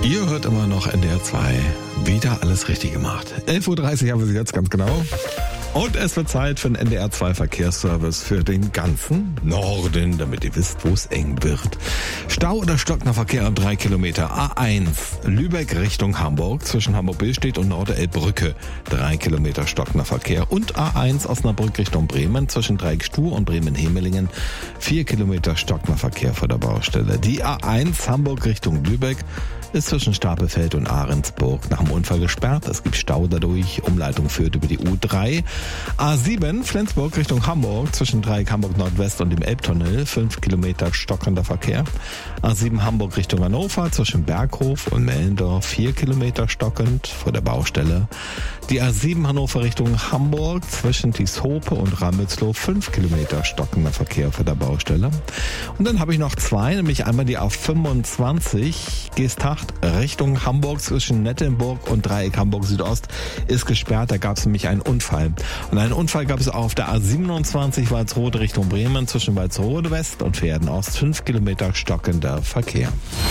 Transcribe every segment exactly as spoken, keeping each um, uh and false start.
Ihr hört immer noch N D R zwei. Wieder alles richtig gemacht. elf Uhr dreißig haben wir sie jetzt ganz genau. Und es wird Zeit für den N D R zwei Verkehrsservice für den ganzen Norden, damit ihr wisst, wo es eng wird. Stau oder stockender Verkehr am drei Kilometer. A eins, Lübeck Richtung Hamburg, zwischen Hamburg-Billstedt und Norderelbbrücke. drei Kilometer stockender Verkehr. Und A eins Osnabrück Richtung Bremen, zwischen Dreieckstuhl und Bremen-Hemelingen. vier Kilometer stockender Verkehr vor der Baustelle. Die A eins Hamburg Richtung Lübeck ist zwischen Stapelfeld und Ahrensburg nach dem Unfall gesperrt. Es gibt Stau dadurch. Umleitung führt über die U drei. A sieben Flensburg Richtung Hamburg zwischen Dreieck Hamburg Nordwest und dem Elbtunnel. fünf Kilometer stockender Verkehr. A sieben Hamburg Richtung Hannover zwischen Berghof und Mellendorf. vier Kilometer stockend vor der Baustelle. Die A sieben Hannover Richtung Hamburg zwischen Tieshope und Ramelsloh. fünf Kilometer stockender Verkehr vor der Baustelle. Und dann habe ich noch zwei, nämlich einmal die A fünfundzwanzig Geesthacht Richtung Hamburg zwischen Nettenburg und Dreieck Hamburg Südost ist gesperrt. Da gab es nämlich einen Unfall. Und einen Unfall gab es auch auf der A siebenundzwanzig Walsrode Richtung Bremen zwischen Walsrode West und Verden Ost. fünf Kilometer stockender Verkehr.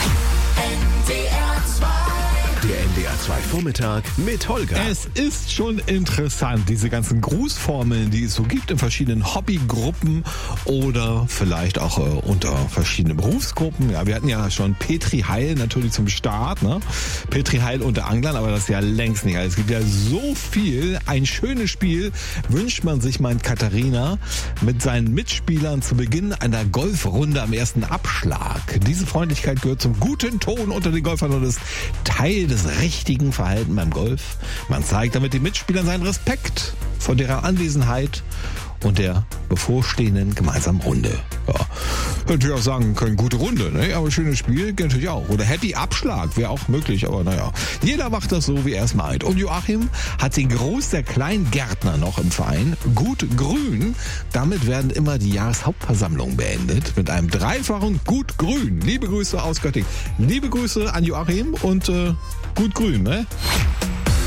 Der N D R zwei Vormittag mit Holger. Es ist schon interessant, diese ganzen Grußformeln, die es so gibt in verschiedenen Hobbygruppen oder vielleicht auch äh, unter verschiedenen Berufsgruppen. Ja, wir hatten ja schon Petri Heil natürlich zum Start, ne? Petri Heil unter Anglern, aber das ist ja längst nicht alles. Es gibt ja so viel. Ein schönes Spiel wünscht man sich, meint Katharina, mit seinen Mitspielern zu Beginn einer Golfrunde am ersten Abschlag. Diese Freundlichkeit gehört zum guten Ton unter den Golfern und ist Teil des richtigen Verhaltens beim Golf. Man zeigt damit den Mitspielern seinen Respekt vor deren Anwesenheit und der bevorstehenden gemeinsamen Runde. Ja. Könnte ich auch sagen können, gute Runde, ne? Aber schönes Spiel geht natürlich auch. Oder Happy Abschlag wäre auch möglich, aber naja. Jeder macht das so, wie er es meint. Und Joachim hat den Gruß der Kleingärtner noch im Verein. Gut Grün. Damit werden immer die Jahreshauptversammlungen beendet. Mit einem dreifachen Gut Grün. Liebe Grüße aus Göttingen. Liebe Grüße an Joachim und äh, Gut Grün, ne?